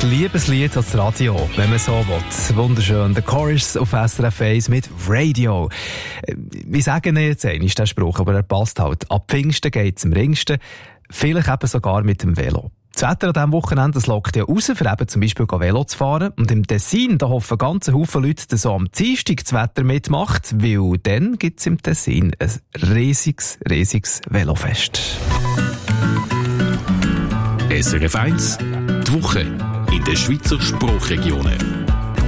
Liebeslied als Radio, wenn man so will. Wunderschön. Der Chorus auf SRF 1 mit Radio. Wir sagen jetzt einmal den Spruch, aber er passt halt. Ab Pfingsten geht's am ringsten. Vielleicht eben sogar mit dem Velo. Das Wetter an diesem Wochenende lockt ja raus, für eben zum Beispiel Velo zu fahren. Und im Tessin, da hoffen ganze Haufen Leute, dass so am Dienstag das Wetter mitmacht, weil dann gibt es im Tessin ein riesiges Velofest. SRF 1, die Woche in den Schweizer Sprachregionen.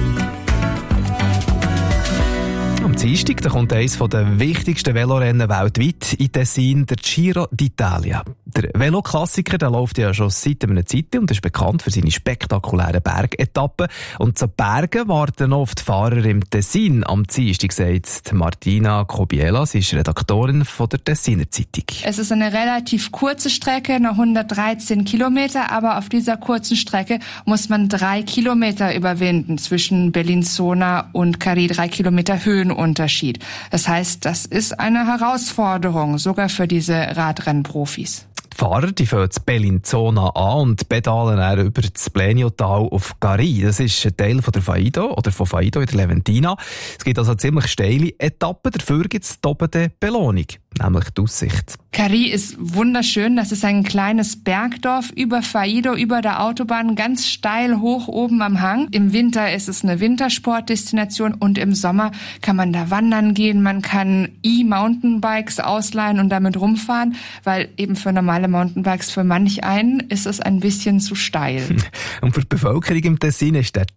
Am Dienstag da kommt eines der wichtigsten Velorennen weltweit in Tessin, der Giro d'Italia. Der Veloklassiker, der läuft ja schon seit einer Zeit und ist bekannt für seine spektakulären Bergetappen. Und zu Bergen warten oft Fahrer im Tessin. Am Dienstag sagt Martina Kobiela, sie ist Redaktorin von der Tessiner Zeitung. Es ist eine relativ kurze Strecke, nur 113 Kilometer, aber auf dieser kurzen Strecke muss man 3 Kilometer überwinden zwischen Bellinzona und Cari, 3 Kilometer Höhenunterschied. Das heißt, das ist eine Herausforderung, sogar für diese Radrennprofis. Die Fahrer, die fahren zu Bellinzona an und pedalen dann über das Bleniotal auf Cari. Das ist ein Teil von der Faido oder von Faido in der Leventina. Es gibt also eine ziemlich steile Etappe, dafür gibt es doppelte Belohnung, nämlich die Aussicht. Cari ist wunderschön, das ist ein kleines Bergdorf über Faido, über der Autobahn, ganz steil hoch oben am Hang. Im Winter ist es eine Wintersportdestination und im Sommer kann man da wandern gehen, man kann E-Mountainbikes ausleihen und damit rumfahren, weil eben für normale Mountainbikes für manch einen ist es ein bisschen zu steil. Und für die Bevölkerung im Tessin ist der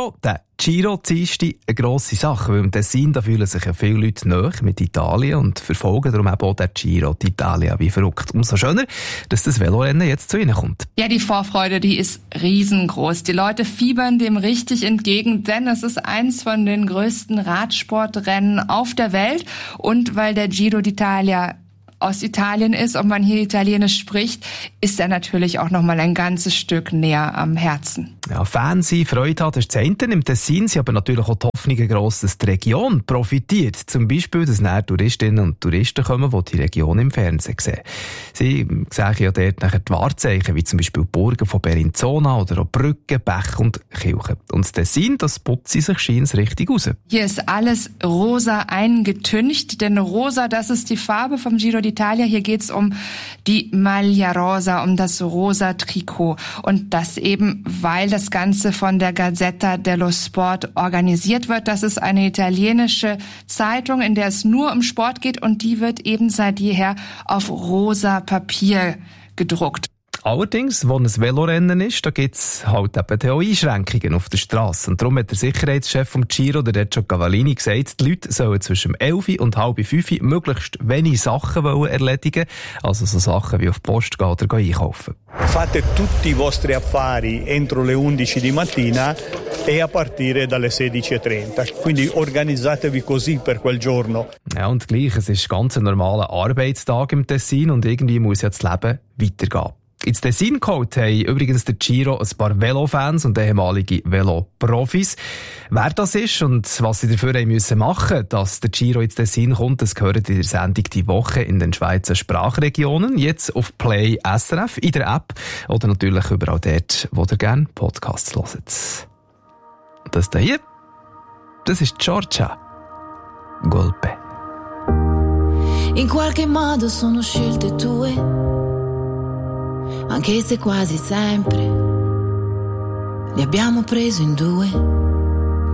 Giro-Dienstag eine grosse Sache, weil im Tessin da fühlen sich ja viele Leute nahe mit Italien und verfolgen darum eben auch den Giro d'Italia wie verrückt. Umso schöner, dass das Velorennen jetzt zu ihnen kommt. Ja, die Vorfreude, die ist riesengroß. Die Leute fiebern dem richtig entgegen, denn es ist eins von den größten Radsportrennen auf der Welt. Und weil der Giro d'Italia aus Italien ist und man hier Italienisch spricht, ist er natürlich auch noch mal ein ganzes Stück näher am Herzen. Ja, Fans sein, Freude haben, das ist das eine. Im Tessin sind aber natürlich auch die Hoffnungen gross, dass die Region profitiert. Zum Beispiel, dass näher Touristinnen und Touristen kommen, die die Region im Fernsehen sehen. Sie sehen ja dort nachher die Wahrzeichen, wie zum Beispiel Burgen von Bellinzona oder auch Brücken, Bäche und Kirchen. Und das Tessin, das putzt sich scheint richtig raus. Hier ist alles rosa eingetüncht, denn rosa, das ist die Farbe vom Giro d'Italia. Hier geht's um die Maglia Rosa, um das rosa Trikot. Und das eben, weil das Ganze von der Gazzetta dello Sport organisiert wird. Das ist eine italienische Zeitung, in der es nur um Sport geht und die wird eben seit jeher auf rosa Papier gedruckt. Allerdings, wo ein Velorennen ist, da gibt es halt eben auch Einschränkungen auf der Straße. Und darum hat der Sicherheitschef vom Giro, der Reggio Cavallini, gesagt, die Leute sollen zwischen 11 und halb 5 möglichst wenig Sachen erledigen, also so Sachen wie auf die Post gehen oder einkaufen. Fate tutti i vostri affari entro le 11 di mattina e a partire dalle 16:30. Quindi organizzatevi così per quel giorno. Ja, und gleich, es ist ganz ein normaler Arbeitstag im Tessin und irgendwie muss ja das Leben weitergehen. Ins Tessin geholt haben übrigens der Giro ein paar Velofans und ehemalige Veloprofis. Wer das ist und was sie dafür machen müssen, dass der Giro ins Tessin kommt, das gehört in der Sendung «Die Woche» in den Schweizer Sprachregionen. Jetzt auf Play SRF, in der App oder natürlich überall dort, wo ihr gerne Podcasts hört. Das hier, das ist Giorgia Golpe. In qualche modo sono scelte tue, anche se quasi sempre li abbiamo preso in due.